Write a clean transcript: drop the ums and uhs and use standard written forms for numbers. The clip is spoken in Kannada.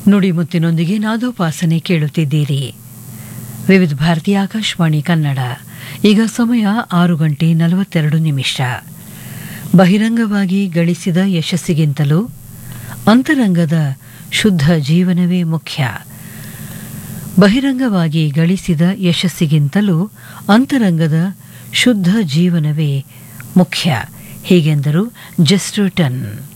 ನುಡಿಮುತ್ತಿನೊಂದಿಗೆ ನಾದೋಪಾಸನೆ ಕೇಳುತ್ತಿದ್ದೀರಿ. ವಿವಿಧ ಭಾರತಿ ಆಕಾಶವಾಣಿ ಕನ್ನಡ. ಈಗ ಸಮಯ 6:42. ಬಹಿರಂಗವಾಗಿ ಗಳಿಸಿದ ಯಶಸ್ಸಿಗಿಂತಲೂ ಅಂತರಂಗದ ಶುದ್ಧ ಜೀವನವೇ ಮುಖ್ಯ. ಬಹಿರಂಗವಾಗಿ ಗಳಿಸಿದ ಯಶಸ್ಸಿಗಿಂತಲೂ ಅಂತರಂಗದ ಶುದ್ಧ ಜೀವನವೇ ಮುಖ್ಯ, ಹೀಗೆಂದರು ಜೆಸ್ಟರ್ಟನ್.